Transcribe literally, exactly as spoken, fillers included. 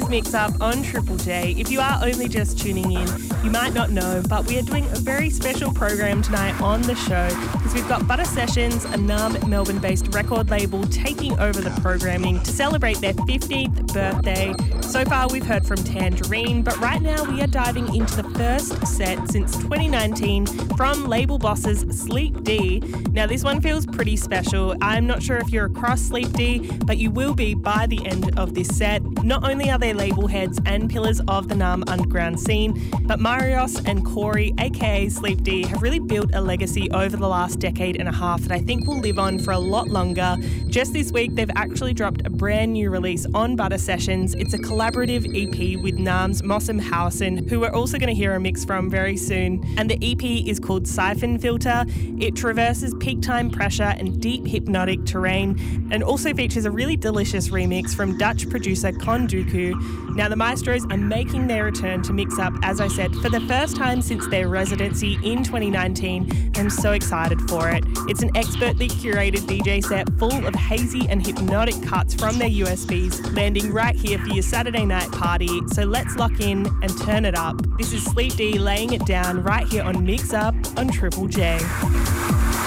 with Mix Up on Triple J. If you are only just tuning in, you might not know, but we are doing a very special program tonight on the show because we've got Butter Sessions, a Narm Melbourne-based record label, taking over the programming to celebrate their fifteenth birthday. So far we've heard from Tangerine, but right now we are diving into the first set since twenty nineteen from label bosses Sleep D. Now this one feels pretty special. I'm not sure if you're across Sleep D, but you will be by the end of this set. Not only are they label heads and pillars of the Narm underground scene, but Marios and Corey, aka Sleep D, have really built a legacy over the last decade and a half that I think will live on for a lot longer. Just this week, they've actually dropped a brand new release on Butter Sessions. It's a collaborative E P with Narm's Mossam Howson, who we're also going to hear a mix from very soon. And the E P is called Siphon Filter. It traverses peak time pressure and deep hypnotic terrain, and also features a really delicious remix from Dutch producer Konduku. Now the Maestros are making their return to Mix Up, as I said, for the first time since their residency in twenty nineteen. I'm so excited for it. It's an expertly curated D J set full of hazy and hypnotic cuts from their U S Bs, landing right here for your Saturday night party. So let's lock in and turn it up. This is Sleep D laying it down right here on Mix Up on Triple J.